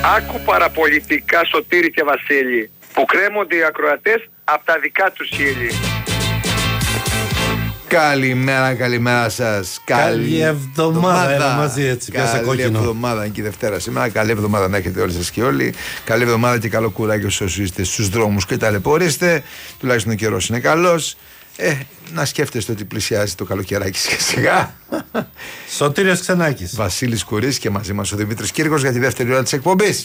Άκου παραπολιτικά, Σωτήρη και Βασίλη, που κρέμονται οι ακροατές από τα δικά τους χείλη. Καλημέρα σας. Καλή εβδομάδα. Έλα μαζί έτσι. Καλή εβδομάδα, είναι και η Δευτέρα σήμερα. Καλή εβδομάδα να έχετε όλοι σας και όλοι. Καλή εβδομάδα και καλό κουράγιο όσοι είστε στους δρόμους και ταλαιπωρείστε. Τουλάχιστον ο καιρός είναι καλός. Να σκέφτεστε ότι πλησιάζει το καλοκαιράκι σιγά σιγά. Σωτήριος Ξενάκης, Βασίλης Κουρής και μαζί μας ο Δημήτρης Κύρκος για τη δεύτερη ώρα της εκπομπής.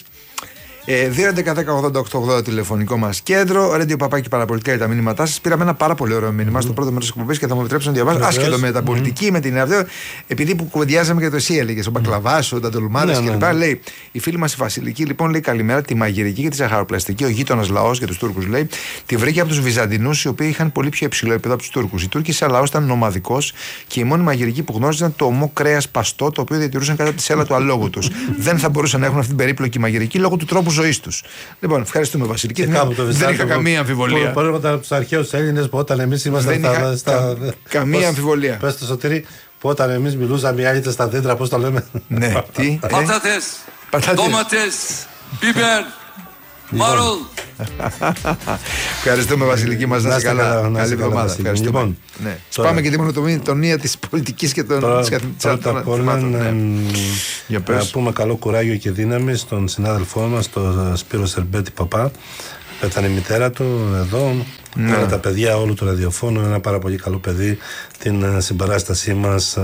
2.11.10.80.880 τηλεφωνικό μας κέντρο. Radio Παπάκι Παραπολιτικά για τα μήνυματά σας. Πήραμε ένα πάρα πολύ ωραίο μήνυμα στο πρώτο μέρος της εκπομπής και θα μου επιτρέψουν να διαβάσω. Άσχετο με τα πολιτική, με την αυτό. Επειδή που κουβεντιάζαμε και το εσύ έλεγες, ο Μπακλαβάς, ο Νταντολουμάδας κλπ. Λέει η φίλη μας η Βασιλική, λοιπόν, λέει καλημέρα. Τη μαγειρική και τη ζαχαροπλαστική, ο γείτονας λαός για τους Τούρκους, λέει, τη βρήκε από τους Βυζαντινούς, οι οποίοι είχαν πολύ πιο υψηλό επίπεδο από τους Τούρκους. Οι Τούρκοι σαν λαός ήταν νομαδικός και η μόνη μαγειρική που γνώριζαν το ομό κρέας παστό, το οποίο διατηρούσαν κατά τη σέλα του αλόγου τους. Δεν θα μπορούσαν να έχουν αυτή την περίπλοκη μαγειρική λόγω του τρόπου ζωής τους. Λοιπόν, ευχαριστούμε Βασιλική. Δεν είχα καμία αμφιβολία. Προέρχονταν από τους αρχαίους Έλληνες που όταν εμείς ήμασταν στα. Καμία αμφιβολία. Πες το Σωτήρη, που όταν εμείς μιλούσαμε οι άλλοι στα δέντρα, πώς το λέμε. Ναι, τι. Πατάτες, ντόματες, πίπερ, μάρολ. Ευχαριστούμε Βασιλική μας, να είσαι καλά. Καλή εβδομάδα. Λοιπόν, πάμε και τη μονοτομία της πολιτικής και των θεμάτων. Να πούμε καλό κουράγιο και δύναμη στον συνάδελφό μας, τον Σπύρο Σερμπέτη Παπά. Πέθανε η μητέρα του εδώ. Με τα παιδιά όλου του ραδιοφώνου. Ένα πάρα πολύ καλό παιδί. Την συμπαράστασή μας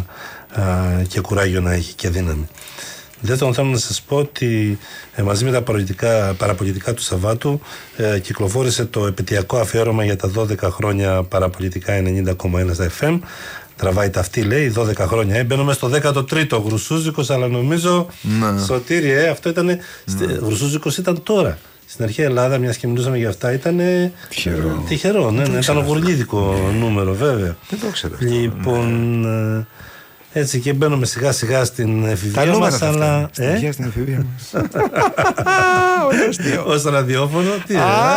και κουράγιο να έχει και δύναμη. Δεύτερον, θέλω να σας πω ότι μαζί με τα παραπολιτικά του Σαββάτου κυκλοφόρησε το επαιτειακό αφιέρωμα για τα 12 χρόνια παραπολιτικά 90,1 στα FM. Τραβάει ταυτή, λέει, 12 χρόνια. Μπαίνουμε στο 13ο Γρουσούζικος, αλλά νομίζω, Σωτήρη, αυτό ήταν. Γρουσούζικος ήταν τώρα. Στην αρχαία Ελλάδα, μιας και μιλούσαμε για αυτά, ήταν τυχερό. Ναι, ήταν βορλίδικο νούμερο, βέβαια. Δεν το ξέρω. Λοιπόν. Έτσι και μπαίνουμε σιγά σιγά στην εφηβεία μας, αλλά. Στην εφηβεία μας. Ως ραδιόφωνο. Τι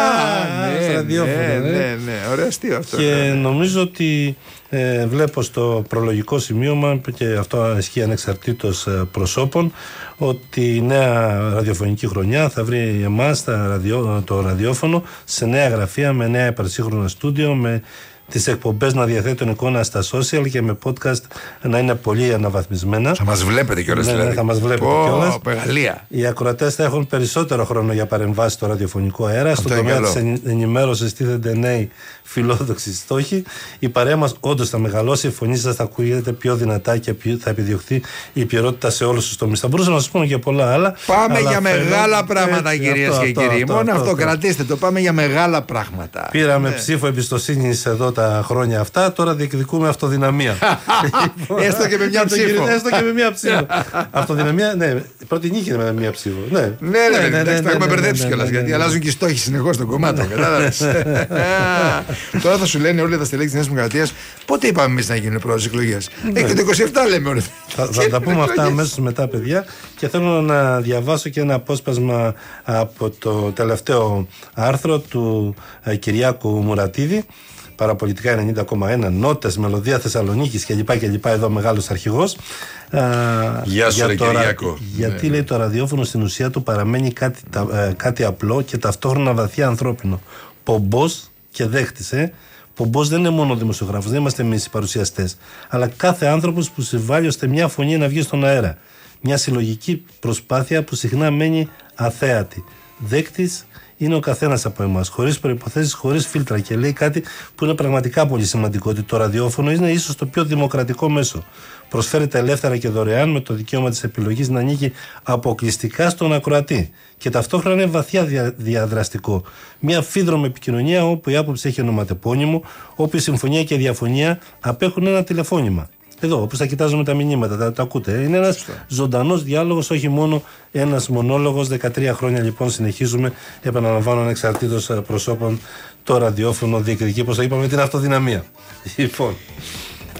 ναι, ωραίο αστείο αυτό. Και νομίζω ότι βλέπω στο προλογικό σημείωμα, και αυτό ισχύει ανεξαρτήτως προσώπων, ότι η νέα ραδιοφωνική χρονιά θα βρει εμάς το ραδιόφωνο σε νέα γραφεία, με νέα υπερσύγχρονα στούντιο, με τις εκπομπές να διαθέτουν εικόνα στα social και με podcast να είναι πολύ αναβαθμισμένα. Θα μας βλέπετε κιόλας, δηλαδή. Θα μας βλέπετε κιόλας. Μεγαλεία. Οι ακροατές θα έχουν περισσότερο χρόνο για παρεμβάσεις στο ραδιοφωνικό αέρα. Στον τομέα της ενημέρωσης τίθενται νέοι φιλόδοξοι στόχοι. Η παρέα μας όντως θα μεγαλώσει, η φωνή σας θα ακούγεται πιο δυνατά και θα επιδιωχθεί η ποιότητα σε όλους τους τομείς. Θα μπορούσαμε να σας πούμε και πολλά άλλα. Πάμε για μεγάλα πράγματα, κυρίες και κύριοι. Μόνο αυτό κρατήστε το. Πάμε για μεγάλα πράγματα. Πήραμε ψήφο εμπιστοσύνης εδώ τα χρόνια αυτά, τώρα διεκδικούμε αυτοδυναμία. Έστω και με μια ψήφο. Έστω και με μια ψήφο. Αυτοδυναμία, ναι, πρώτη νίκη με μια ψήφο. Ναι, τα έχουμε μπερδέψει κιόλας, γιατί αλλάζουν και οι στόχοι συνεχώς στον κομμάτι. Τώρα θα σου λένε όλοι τα στελέχη της Νέας Δημοκρατίας, πότε είπαμε εμείς να γίνουν πρώτες εκλογές. Και το 27 λέμε όλοι. Θα τα πούμε αυτά αμέσως μετά, παιδιά, και θέλω να διαβάσω και ένα απόσπασμα από το τελευταίο άρθρο του Κυριάκου Μουρατίδη. Παραπολιτικά 90,1, νότες, μελωδία Θεσσαλονίκης κλπ. Εδώ μεγάλος αρχηγός. Γεια σου, Κυριάκο. Γιατί λέει το ραδιόφωνο στην ουσία του παραμένει κάτι απλό και ταυτόχρονα βαθιά ανθρώπινο. Πομπός και δέχτης. Πομπός δεν είναι μόνο δημοσιογράφος, δεν είμαστε εμείς οι παρουσιαστές. Αλλά κάθε άνθρωπος που συμβάλλει ώστε μια φωνή να βγει στον αέρα. Μια συλλογική προσπάθεια που συχνά μένει αθέατη. Δέκτης είναι ο καθένας από εμάς, χωρίς προϋποθέσεις, χωρίς φίλτρα. Και λέει κάτι που είναι πραγματικά πολύ σημαντικό, ότι το ραδιόφωνο είναι ίσως το πιο δημοκρατικό μέσο. Προσφέρεται ελεύθερα και δωρεάν, με το δικαίωμα της επιλογής να ανήκει αποκλειστικά στον ακροατή. Και ταυτόχρονα είναι βαθιά διαδραστικό. Μια αμφίδρομη επικοινωνία όπου η άποψη έχει ονοματεπώνυμο, όπου η συμφωνία και η διαφωνία απέχουν ένα τηλεφώνημα. Εδώ, όπως θα κοιτάζουμε τα μηνύματα, τα ακούτε. Είναι ένας ζωντανός διάλογος, όχι μόνο ένας μονόλογος. 13 χρόνια λοιπόν συνεχίζουμε, επαναλαμβάνω, ανεξαρτήτως προσώπων, το ραδιόφωνο διεκδικεί, όπως το είπαμε, την αυτοδυναμία. Λοιπόν.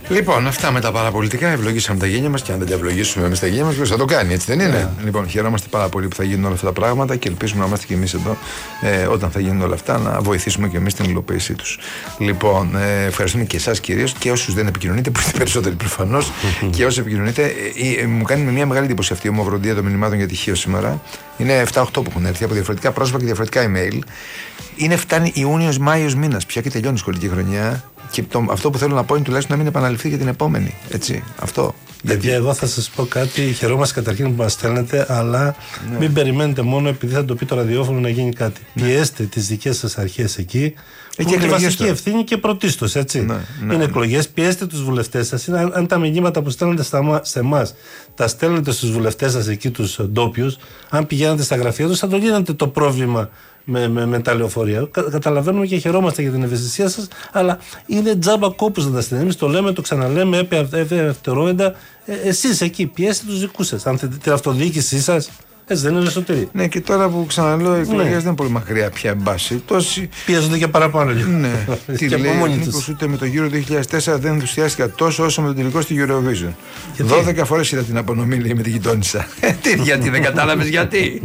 Λοιπόν, αυτά με τα παραπολιτικά. Ευλογήσαμε τα γένια μας και αν δεν τα ευλογήσουμε εμείς τα γένια μας, ποιος θα το κάνει, έτσι δεν είναι? Λοιπόν, χαιρόμαστε πάρα πολύ που θα γίνουν όλα αυτά τα πράγματα και ελπίζουμε να είμαστε και εμείς εδώ όταν θα γίνουν όλα αυτά, να βοηθήσουμε και εμείς την υλοποίησή τους. Λοιπόν, ευχαριστούμε και εσάς κυρίως και όσους δεν επικοινωνείτε, που είστε περισσότεροι προφανώς, και όσοι επικοινωνείτε. Μου κάνει μια μεγάλη εντύπωση αυτή η ομοβροντία των μηνυμάτων για τυχείο σήμερα. Είναι 7-8 που έχουν έρθει από διαφορετικά πρόσωπα και διαφορετικά email. Φτάνει Ιούνιος-Μάιος μήνας πια και τελειώνει η σχολική χρονιά. Και αυτό που θέλω να πω είναι τουλάχιστον να μην επαναληφθεί για την επόμενη. Έτσι, αυτό. Γιατί εγώ θα σας πω κάτι. Χαιρόμαστε καταρχήν που μας στέλνετε, αλλά μην περιμένετε μόνο επειδή θα το πει το ραδιόφωνο να γίνει κάτι. Πιέστε τις δικές σας αρχές εκεί. Που είναι η βασική ευθύνη και πρωτίστως, έτσι. Είναι εκλογές. Πιέστε τους βουλευτές σας. Αν τα μηνύματα που στέλνετε σε εμάς τα στέλνετε στους βουλευτές σας εκεί, τους ντόπιους, αν πηγαίνετε στα γραφεία τους, θα το λύνετε το πρόβλημα με τα λεωφορεία. Καταλαβαίνουμε και χαιρόμαστε για την ευαισθησία σας, αλλά είναι τζάμπα κόπους να τα στέλνετε. Εμείς το λέμε, το ξαναλέμε, ευθερόεντα. Εσείς εκεί πιέστε τους δικούς σας. Αν θέλετε την αυτοδιοίκησή σας, έτσι δεν είναι εσωτερή. Ναι, και τώρα που ξαναλέω, οι εκλογές δεν είναι πολύ μακριά πια, εν πάση. Πιέζονται και παραπάνω λίγο. Ναι, τι λέει ο Νίκος, ούτε με το Euro 2004 δεν ενθουσιάστηκα τόσο όσο με τον τελικό στη Eurovision. 12 φορές είδα την απονομή, λέει, με την γειτόνισσα. Γιατί δεν κατάλαβες γιατί?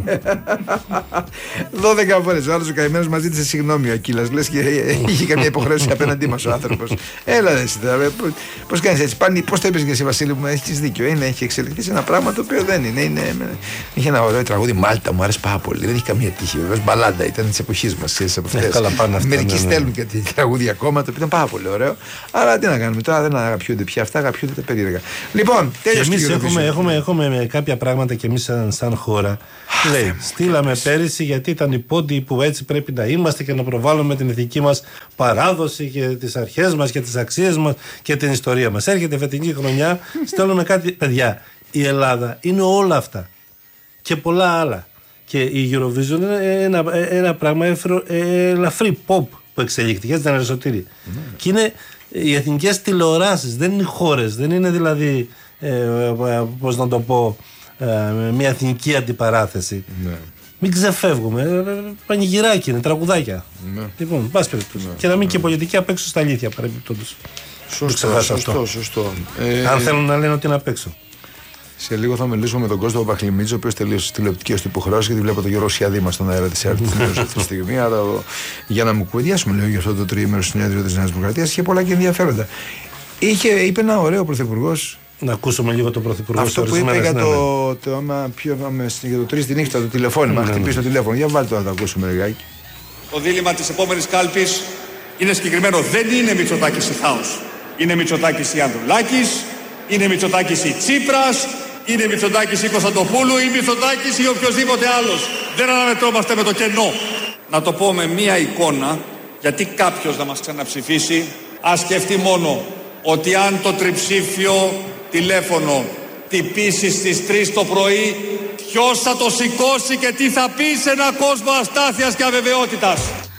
12 φορές. Ο άλλος ο καημένος μας ζήτησε συγγνώμη, ο Ακύλας. Λες και είχε καμία υποχρέωση απέναντί μας ο άνθρωπος. Έλα, εσύ τώρα. Πώς κάνεις έτσι? Πώς το είπες και εσύ, Βασίλη μου, έχεις δίκιο. Έχει εξελιχθεί σε ένα πράγμα το οποίο δεν είναι. Είχε ένα ωραίο τραγούδι, Μάλτα, μου άρεσε πάρα πολύ. Δεν έχει καμία τύχη, βεβαίως. Μπαλάντα ήταν τη εποχή μας. Μερικοί στέλνουν και τη τραγούδια ακόμα, το οποίο ήταν πάρα πολύ ωραίο. Αλλά τι να κάνουμε τώρα, δεν αγαπιούνται πια αυτά, αγαπιούνται τα περίεργα. Λοιπόν, τέλος. Έχουμε κάποια πράγματα και εμείς σαν χώρα. Λέει, στείλαμε πέρυσι γιατί ήταν οι πόντιοι που έτσι πρέπει να είμαστε και να προβάλλουμε την ηθική μας παράδοση και τις αρχές μας και τις αξίες μας και την ιστορία μας. Έρχεται φετινή χρονιά, στέλνουμε κάτι. Παιδιά, η Ελλάδα είναι όλα αυτά και πολλά άλλα. Και η Eurovision είναι ένα πράγμα ελαφρύ pop που εξελίχθηκε, έτσι δεν είναι Αριστοτήλη. Και είναι οι εθνικές τηλεοράσεις, δεν είναι οι χώρες, δεν είναι δηλαδή, πώς να το πω, μια εθνική αντιπαράθεση. Μην ξεφεύγουμε. Πανηγυράκι είναι, τραγουδάκια. Λοιπόν, πας περιπτώσει. Και να μην και η πολιτική απ' έξω στα αλήθεια παρεμπιπτόντως. Σωστό. Αν θέλουν να λένε ότι είναι απ' έξω. Σε λίγο θα μιλήσουμε με τον Κώστα Παπαχλημίτζη, ο οποίος τελείωσε τη τηλεοπτική του υποχρέωση, γιατί βλέπω τον Γιώργο Σιαδήμα στον αέρα της ΕΡΤ αυτή τη στιγμή. Άρα, για να μου κουβεντιάσουμε λίγο για αυτό το τριήμερο συνέδριο της Νέας Δημοκρατίας, είχε πολλά και ενδιαφέροντα. Είπε ένα ωραίο πρωθυπουργός. Να ακούσουμε λίγο τον πρωθυπουργό. Αυτό που είπε για το 3 τη νύχτα, το τηλεφώνημα. Χτυπήσει το τηλέφωνο. Για βάλτε το να το ακούσουμε λιγάκι. Το δίλημμα της επόμενης κάλπης είναι συγκεκριμένο. Δεν είναι Μητσοτάκης ή Θάος. Είναι Μητσοτάκης ή Ανδρουλάκης. Είναι Μητσοτάκης ή Τσίπρας, είναι Μητσοτάκης ή Κωνσταντοπούλου ή Μητσοτάκης ή οποιοδήποτε άλλος. Δεν αναμετρώμαστε με το κενό. Να το πω με μία εικόνα, γιατί κάποιος να μας ξαναψηφίσει, ας σκεφτεί μόνο ότι αν το τριψήφιο τηλέφωνο τυπήσει στις 3 το πρωί, ποιος θα το σηκώσει και τι θα πει σε έναν κόσμο αστάθειας και αβεβαιότητας.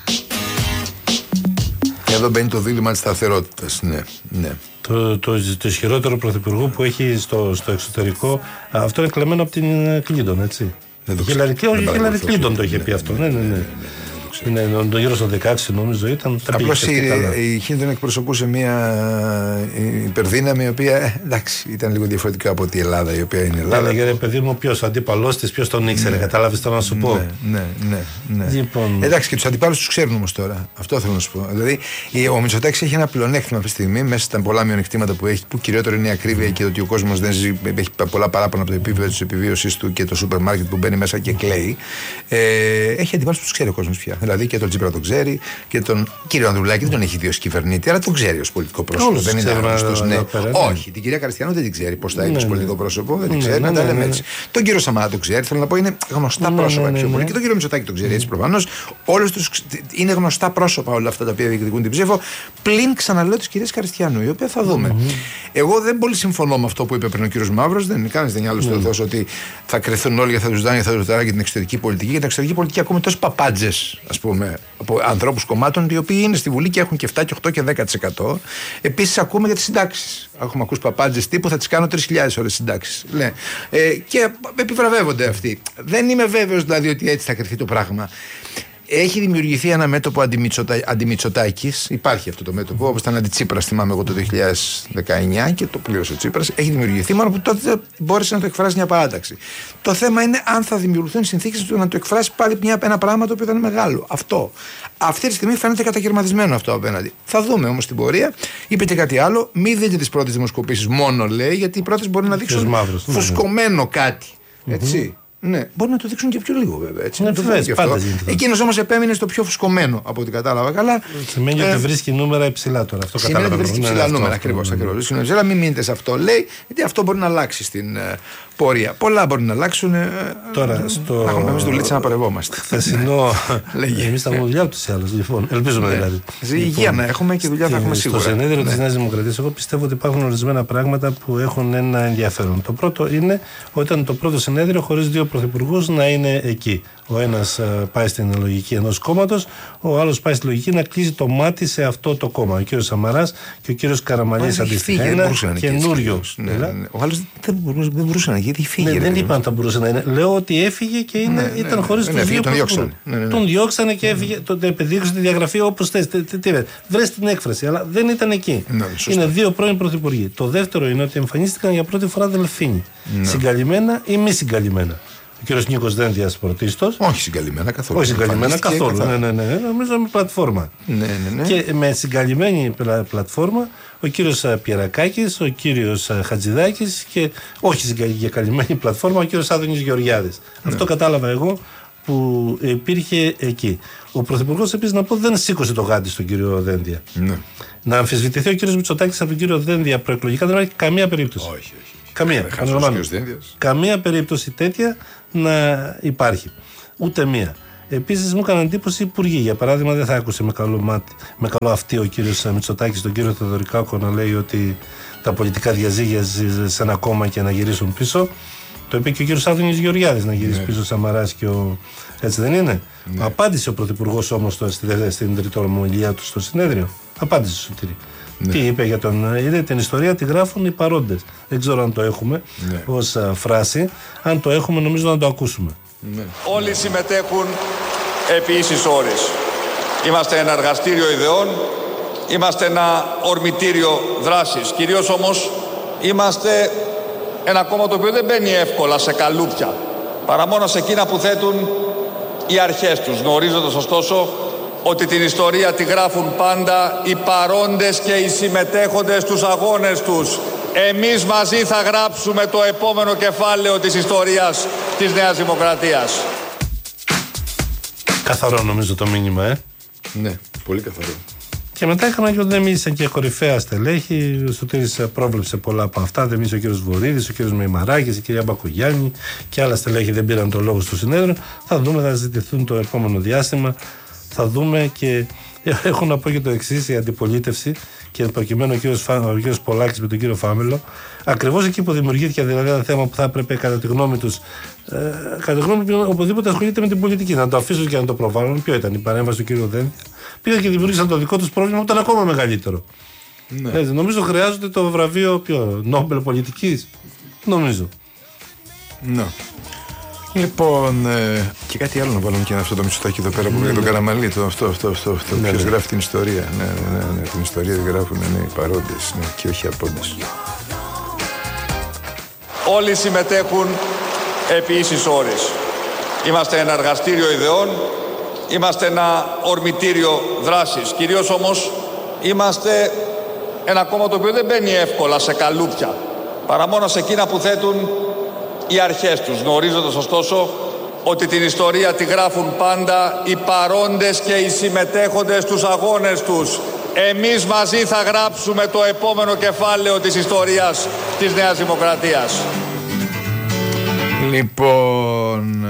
Εδώ μπαίνει το δίλημμα της σταθερότητας. Ναι. Το ισχυρότερο πρωθυπουργό που έχει στο εξωτερικό. Αυτό είναι κλεμμένο από την Κλίντον, έτσι. Η Χίλαρη Κλίντον το είχε πει αυτό. Ναι. Το γύρω στο 16 νομίζω ήταν. Απλώς η Χίλντον εκπροσωπούσε μια υπερδύναμη η οποία εντάξει ήταν λίγο διαφορετικά από τη Ελλάδα, η οποία είναι Ελλάδα. Έλεγε ρε παιδί μου, ποιος ο αντίπαλός της, ποιος τον ήξερε, κατάλαβες τώρα να σου πω. Ναι. Λοιπόν. Εντάξει, και τους αντιπάλους τους ξέρουν όμως τώρα. Αυτό θέλω να σου πω. Δηλαδή ο Μητσοτάκης έχει ένα πλεονέκτημα αυτή τη στιγμή μέσα στα πολλά μειονεκτήματα που έχει, που κυριότερο είναι η ακρίβεια και το ότι ο κόσμος δεν ζει, έχει πολλά παράπονα από το επίπεδο της επιβίωσης του και το σούπερ μάρκετ που μπαίνει μέσα και κλαίει. Έχει αντιπάλους που τους ξέρει ο κόσμος πια. Δηλαδή και τον Τσίπρα τον ξέρει και τον κύριο Ανδρουλάκη δεν τον έχει δει ως κυβερνήτη, αλλά τον ξέρει ως πολιτικό πρόσωπο. Δεν είναι άγνωστος. Όχι, την κυρία Καριστιανού δεν την ξέρει πώς θα είναι ως πολιτικό πρόσωπο. Δεν την ξέρει, να τα λέμε έτσι. Τον κύριο Σαμαρά τον ξέρει, θέλω να πω είναι γνωστά πρόσωπα πιο πολύ. Και τον κύριο Μητσοτάκη τον ξέρει έτσι προφανώς. Όλους τους είναι γνωστά πρόσωπα όλα αυτά τα οποία διεκδικούν την ψήφο. Πλην ξαναλέω τη κυρία Καριστιανού, η οποία θα δούμε. Εγώ δεν πολύ συμφωνώ με αυτό που είπε πριν ο κύριος Μαύρος. Δεν είναι κανείς δεν είναι άλλος τελθός ότι θα κρυθούν όλοι και θα τους δάνει θα τους δάνει για την εξωτερική πολιτική. Για την εξωτερική πολιτική ακούμε τόσοι παπάντζες, ας πούμε, από ανθρώπους κομμάτων οι οποίοι είναι στη Βουλή και έχουν και 7 και 8 και 10%. Επίσης ακούμε για τις συντάξεις. Έχουμε ακούσει παπάντζες τύπου θα τις κάνω 3.000 ώρες συντάξεις. Και επιβραβεύονται αυτοί. Δεν είμαι βέβαιος δηλαδή ότι έτσι θα κρυθεί το πράγμα. Έχει δημιουργηθεί ένα μέτωπο αντιμητσοτάκης. Υπάρχει αυτό το μέτωπο, όπως ήταν αντιτσίπρας, θυμάμαι εγώ το 2019 και το πλήρωσε ο Τσίπρας. Έχει δημιουργηθεί, μόνο που τότε μπόρεσε να το εκφράσει μια παράταξη. Το θέμα είναι αν θα δημιουργηθούν συνθήκες του να το εκφράσει πάλι ένα πράγμα το οποίο ήταν μεγάλο. Αυτό. Αυτή τη στιγμή φαίνεται κατακαιρματισμένο αυτό απέναντι. Θα δούμε όμως την πορεία. Είπε και κάτι άλλο. Μην δείτε τις πρώτες δημοσκοπήσεις μόνο, λέει, γιατί οι πρώτες μπορεί να δείξουν φουσκωμένο κάτι. Έτσι. Ναι, μπορεί να το δείξουν και πιο λίγο βέβαια. Έτσι. Εκείνος όμως επέμεινε στο πιο φουσκωμένο από ό,τι κατάλαβα καλά. Σημαίνει ότι βρίσκει νούμερα υψηλά τώρα. Αυτό σημαίνει ότι βρίσκει υψηλά νούμερα. Ακριβώς. Μην μείνετε σε αυτό, λέει, γιατί αυτό μπορεί να αλλάξει στην πορεία. Πολλά μπορεί να αλλάξουν. Τώρα να έχουμε εμείς δουλίτσα να παρευόμαστε. Χθεσινό. Εμείς θα έχουμε δουλειά ούτως ή άλλως. Λοιπόν, ελπίζουμε δηλαδή. Υγεία να έχουμε και δουλειά θα έχουμε σίγουρα. Στο συνέδριο της Νέας Δημοκρατίας, εγώ πιστεύω ότι υπάρχουν ορισμένα πράγματα που έχουν ένα ενδιαφέρον. Το πρώτο είναι ότι ήταν το πρώτο συνέδριο χωρίς δύο πρωθυπουργούς να είναι εκεί. Ο ένας πάει στην λογική ενός κόμματος, ο άλλος πάει στη λογική να κλείσει το μάτι σε αυτό το κόμμα. Ο κύριος Σαμαράς και ο κύριος Καραμανλής αντίστοιχα. Ένα καινούριο. Ο άλλος δεν μπορούσε να γίνει, γιατί φύγε. Δεν είπα αν θα μπορούσε να είναι. Λέω ότι έφυγε και ήταν χωρίς τους δύο πρωθυπουργούς. Τον διώξανε και έφυγε. Τον επιδείξαν τη διαγραφή όπως θες. Βρες την έκφραση, αλλά δεν ήταν εκεί. Είναι δύο πρώην πρωθυπουργοί. Το δεύτερο είναι ότι εμφανίστηκαν για πρώτη φορά δελφίνοι. Συγκαλυμμένα ή μη συγκαλυμμένα. Ο κύριος Νίκος Δένδιας πρωτίστως. Όχι συγκαλυμμένα καθόλου. Όχι συγκαλυμμένα καθόλου. Νομίζω με πλατφόρμα. Και με συγκαλυμμένη πλατφόρμα ο κύριος Πιερακάκης, ο κύριος Χατζηδάκης και όχι συγκαλυμμένη πλατφόρμα ο κύριος Άδωνης Γεωργιάδης. Αυτό κατάλαβα εγώ που υπήρχε εκεί. Ο Πρωθυπουργός επίσης να πω δεν σήκωσε το γάντι στον κύριο Δένδια. Να αμφισβητηθεί ο κύριος Μητσοτάκης από τον κύριο Δένδια προεκλογικά δεν υπάρχει καμία περίπτωση. Όχι. Καμία περίπτωση τέτοια να υπάρχει. Ούτε μία. Επίσης μου έκανε εντύπωση οι υπουργοί. Για παράδειγμα, δεν θα άκουσε με καλό αυτή ο κύριος Μητσοτάκης τον κύριο Θεοδωρικάκο να λέει ότι τα πολιτικά διαζύγια σε ένα κόμμα και να γυρίσουν πίσω. Το είπε και ο κύριος Άδωνης Γεωργιάδης να γυρίσει πίσω ο Σαμαράς και ο. Έτσι δεν είναι. Απάντησε ο Πρωθυπουργός όμως στην τρίτη ομιλία του στο συνέδριο. Απάντησε στο Σωτήρη. Τι είπε για την ιστορία, τη γράφουν οι παρόντες. Δεν ξέρω αν το έχουμε ως φράση. Αν το έχουμε, νομίζω να το ακούσουμε. Όλοι συμμετέχουν επί ίσης ώρες. Είμαστε ένα εργαστήριο ιδεών, είμαστε ένα ορμητήριο δράσης. Κυρίως όμως είμαστε ένα κόμμα το οποίο δεν μπαίνει εύκολα σε καλούπια, παρά μόνο σε εκείνα που θέτουν οι αρχές τους, γνωρίζοντας ωστόσο ότι την ιστορία τη γράφουν πάντα οι παρόντες και οι συμμετέχοντες στους αγώνες τους. Εμείς μαζί θα γράψουμε το επόμενο κεφάλαιο της ιστορίας της Νέας Δημοκρατίας. Καθαρό νομίζω το μήνυμα, Ναι, πολύ καθαρό. Και μετά είχαμε και ότι δεν μίλησαν και κορυφαία στελέχη. Ο Σωτήρης πρόβλεψε πολλά από αυτά. Δεν μίλησε ο κύριος Βορύδης, ο κύριος Μεϊμαράκης, η κυρία Μπακογιάννη και άλλα στελέχη δεν πήραν το λόγο στο συνέδριο. Θα δούμε, θα ζητηθούν το επόμενο διάστημα. Θα δούμε και έχω να πω και το εξής: η αντιπολίτευση και προκειμένου ο κύριος Πολάκης με τον κύριο Φάμελο, ακριβώς εκεί που δημιουργήθηκε δηλαδή ένα θέμα που θα έπρεπε κατά τη γνώμη τους, οπουδήποτε ασχολείται με την πολιτική, να το αφήσουν και να το προβάλλουν. Ποιο ήταν η παρέμβαση του κύριου Δένδια? Πήγαν και δημιούργησαν το δικό τους πρόβλημα που ήταν ακόμα μεγαλύτερο. Ναι. Νομίζω χρειάζονται το βραβείο Νόμπελ πολιτικής. Νομίζω. Ναι. Λοιπόν, και κάτι άλλο να βάλουμε και αυτό το Μητσοτάκη εδώ πέρα που λέει τον Καραμανλή. Ποιος γράφει την ιστορία. Ναι, την ιστορία τη γράφουν οι παρόντες και όχι οι απόντες. Όλοι συμμετέχουν επί ίσης ώρες. Είμαστε ένα εργαστήριο ιδεών, είμαστε ένα ορμητήριο δράσης. Κυρίως όμως είμαστε ένα κόμμα το οποίο δεν μπαίνει εύκολα σε καλούπια, παρά μόνο σε εκείνα που θέτουν οι αρχές τους, γνωρίζοντας ωστόσο ότι την ιστορία τη γράφουν πάντα οι παρόντες και οι συμμετέχοντες στους αγώνες τους. Εμείς μαζί θα γράψουμε το επόμενο κεφάλαιο της ιστορίας της Νέας Δημοκρατίας. Λοιπόν,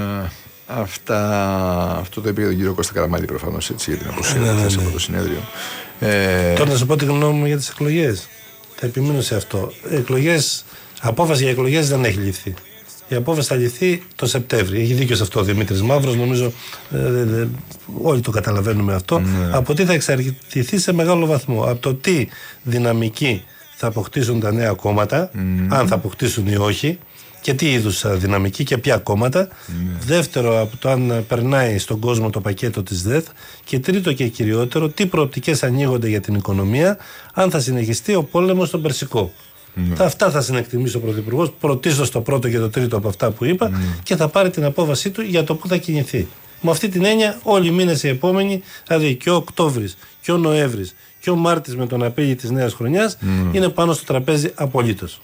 αυτό το είπε για τον κύριο Κώστα Καραμανλή προφανώς, έτσι, για την αποσύρωση από το συνέδριο. Τώρα να σου πω τη γνώμη μου για τις εκλογές. Θα επιμείνω σε αυτό. Απόφαση για εκλογές δεν έχει ληφθεί. Η απόφαση θα ληφθεί το Σεπτέμβριο. Έχει δίκιο σε αυτό ο Δημήτρης Μαύρος. Νομίζω όλοι το καταλαβαίνουμε αυτό. Από τι θα εξαρτηθεί σε μεγάλο βαθμό. Από το τι δυναμική θα αποκτήσουν τα νέα κόμματα, αν θα αποκτήσουν ή όχι. και τι είδους δυναμική και ποια κόμματα. Δεύτερο, από το αν περνάει στον κόσμο το πακέτο της ΔΕΘ. Και τρίτο και κυριότερο, τι προοπτικές ανοίγονται για την οικονομία, αν θα συνεχιστεί ο πόλεμος στον Περσικό. Αυτά θα συνεκτιμήσει ο Πρωθυπουργός, πρωτίστως το πρώτο και το τρίτο από αυτά που είπα, και θα πάρει την απόφασή του για το που θα κινηθεί. Με αυτή την έννοια, όλοι οι μήνες οι επόμενοι, δηλαδή και ο Οκτώβρης και ο Νοέμβρης και ο Μάρτης με τον απήγη της νέας χρονιάς, είναι πάνω στο τραπέζι απολύτως.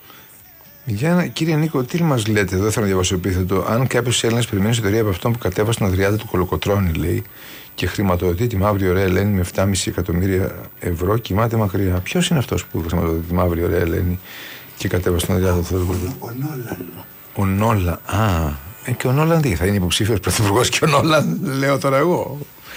Κύριε Νίκο, τι μας λέτε εδώ, θέλω να διαβάσω επίθετο. Αν κάποιος Έλληνας περιμένει εσωτερία από αυτόν που κατέβασε την Αδριάτα του Κολοκοτρώνη, λέει, και χρηματοδοτεί τη Μαύρη Ωραία Ελένη με 7,5 εκατομμύρια ευρώ, κοιμάται μακριά. Ποιος είναι αυτός που χρηματοδοτεί τη Μαύρη Ωραία Ελένη και κατέβασε την Αδριάτα του Κολοκοτρώνη? Ο Νόλαν. Και ο Νόλαν τι, θα είναι υποψήφιος πρωθυπουργός και ο Νόλαν, λέω τώρα εγώ.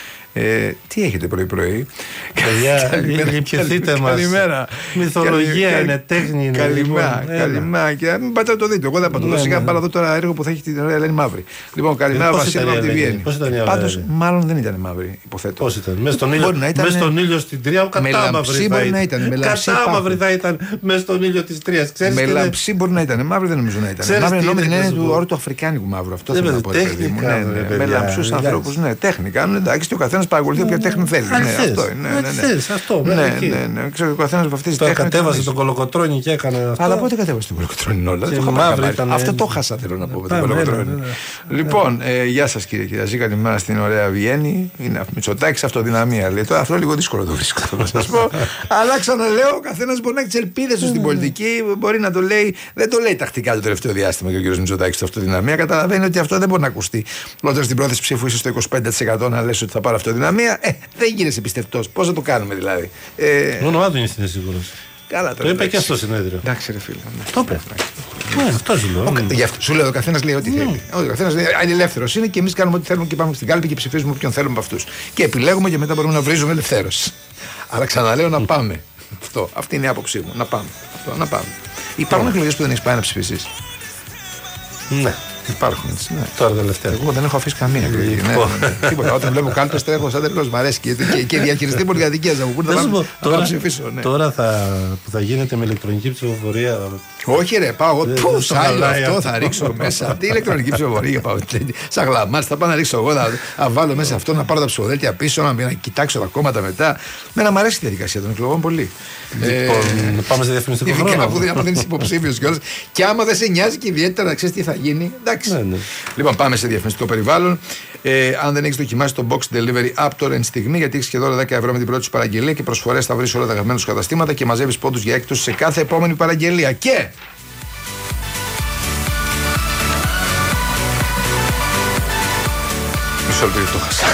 Τι έχετε πρωί-πρωί? Λυπηθείτε μας. Καλημέρα. Μυθολογία είναι, τέχνη είναι. Καλημέρα. Και μην πάτε να το δείτε. Εγώ δεν θα το δω. Σιγά πάρω εδώ τώρα έργο που θα έχει την ωραία Ελένη Μαύρη. Λοιπόν, καλημέρα Βασίλη από τη Βιέννη. Πάντως, μάλλον δεν ήταν μαύρη, υποθέτω. Πώς ήταν? Μες στον ήλιο στην Τρία, κατά μαύρη θα ήταν. Κατά μαύρη θα ήταν μες στον ήλιο της Τρίας. Με λαμψή μπορεί να ήταν. Μαύρη δεν νομίζω να ήταν. Μαύρη εννοώ με την έννοια του όρου του αφρικάνικου μαύρου. Αυτό θέλω να πω. Με λαμψούς ανθρώπους. Ναι, τέχνη κάνουν. Εντάξει, και ο καθένας παρακολουθεί όποια τέχνη θέλει. Αυτό. Ναι. Ξέρω ο καθένας βαφτίζει τέχνη. Κατέβασε τον Κολοκοτρώνη και έκανε αυτό. Αλλά πότε κατέβασε τον Κολοκοτρώνη όλα? Αυτό το χάσα, θέλω να πω με τον Κολοκοτρώνη. Λοιπόν, γεια σας κύριε Κυραζή, καλημέρα στην ωραία Βιέννη. Είναι Μητσοτάκης, αυτοδυναμία λέει. Τώρα αυτό λίγο δύσκολο το βρίσκω, θέλω να σας πω. Αλλά ξαναλέω, ο καθένας μπορεί να έχει τις ελπίδες του στην πολιτική. Μπορεί να το λέει, δεν το λέει τακτικά το τελευταίο διάστημα και ο κύριος Μητσοτάκης το αυτοδυναμία. Καταλαβαίνει ότι αυτό δεν μπορεί να ακουστεί. Όταν στην πρόθεση ψήφου είσαι στο 25% να λες ότι θα πάρω αυτοδυναμία, δεν γίνεσαι πιστευτός. Πώς θα το κάνουμε δηλαδή? Το όνομά του είναι στην σίγουρος. Καλά, το είπε και στο συνέδριο. Εντάξει, ρε φίλε. Το είπε. Αυτό σου λέω. Γι' αυτό σου λέω: ο καθένας λέει ό,τι θέλει. Ο καθένας είναι ελεύθερος είναι και εμείς κάνουμε ό,τι θέλουμε και πάμε στην κάλπη και ψηφίζουμε όποιον θέλουμε από αυτούς. Και επιλέγουμε και μετά μπορούμε να βρίζουμε ελευθέρως. Αλλά ξαναλέω να πάμε. Αυτή είναι η άποψή μου. Να πάμε. Υπάρχουν εκλογές που δεν έχεις πάει να ψηφίσεις? Ναι. Υπάρχουν. Ναι. Τώρα τελευταία. Εγώ δεν έχω αφήσει καμία εκλογή. Τίποτα. Όταν βλέπω κάλπες τρέχω σαν τελικός. Μ' αρέσει και διαχειριστή πολυκατοικίας να μου πούνε να ψηφίσω. Τώρα που θα γίνεται με ηλεκτρονική ψηφοφορία. Όχι ρε, πάω εγώ. Πού σαν αυτό θα ρίξω μέσα. Τι ηλεκτρονική ψηφοφορία πάω. Σαν γλαμμάτς θα πάω να ρίξω εγώ. Να βάλω μέσα αυτό, να πάρω τα ψηφοδέλτια πίσω, να κοιτάξω τα κόμματα μετά. Μένα μου αρέσει η διαδικασία των εκλογών πολύ. Λοιπόν, πάμε σε διαφημιστικό χρόνο. Ειδικά αφού δεν είσαι υποψήφιος κιόλας. Και άμα δεν σε νοιάζει και ιδιαίτερα να ξέρεις τι θα γίνει. Εντάξει. Λοιπόν, πάμε σε διαφημιστικό περιβάλλον. Αν δεν έχεις δοκιμάσει το Box Delivery App τώρα είναι στιγμή, γιατί έχεις και δώρα 10 ευρώ με την πρώτη σου παραγγελία και προσφορές θα βρεις όλα τα αγαπημένα σου καταστήματα και μαζεύεις πόντους για έκπτωση σε κάθε επόμενη παραγγελία. Και μισό λεπτό, το χάσα.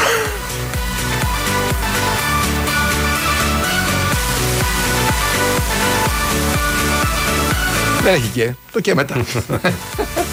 Δεν έχει και. Το και μετά.